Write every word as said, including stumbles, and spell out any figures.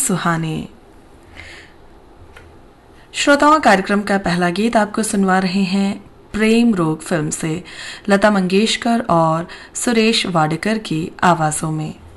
सुहाने। श्रोताओं, कार्यक्रम का पहला गीत आपको सुनवा रहे हैं प्रेम रोग फिल्म से लता मंगेशकर और सुरेश वाडेकर की आवाजों में।